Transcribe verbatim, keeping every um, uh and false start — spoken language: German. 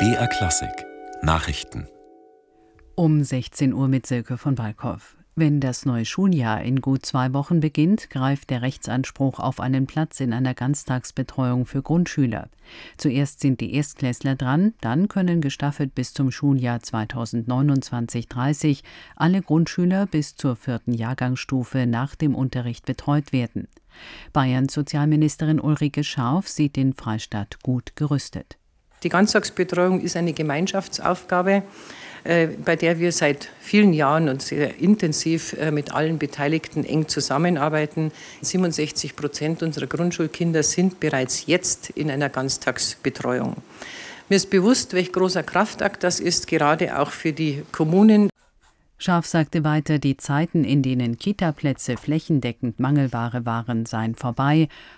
B R Klassik Nachrichten Um sechzehn Uhr mit Silke von Walkow. Wenn das neue Schuljahr in gut zwei Wochen beginnt, greift der Rechtsanspruch auf einen Platz in einer Ganztagsbetreuung für Grundschüler. Zuerst sind die Erstklässler dran, dann können gestaffelt bis zum Schuljahr zweitausendneunundzwanzig dreißig alle Grundschüler bis zur vierten Jahrgangsstufe nach dem Unterricht betreut werden. Bayerns Sozialministerin Ulrike Scharf sieht den Freistaat gut gerüstet. Die Ganztagsbetreuung ist eine Gemeinschaftsaufgabe, bei der wir seit vielen Jahren und sehr intensiv mit allen Beteiligten eng zusammenarbeiten. siebenundsechzig Prozent unserer Grundschulkinder sind bereits jetzt in einer Ganztagsbetreuung. Mir ist bewusst, welch großer Kraftakt das ist, gerade auch für die Kommunen. Scharf sagte weiter, die Zeiten, in denen Kita-Plätze flächendeckend Mangelware waren, seien vorbei.